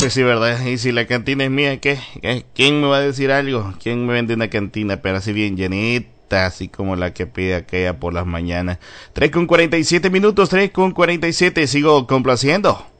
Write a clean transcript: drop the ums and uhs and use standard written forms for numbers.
Pues sí, ¿verdad? Y si la cantina es mía, ¿qué? ¿Quién me va a decir algo? ¿Quién me vende una cantina, pero así bien llenita, así como la que pide aquella por las mañanas? 3:47 minutos, 3:47, sigo complaciendo.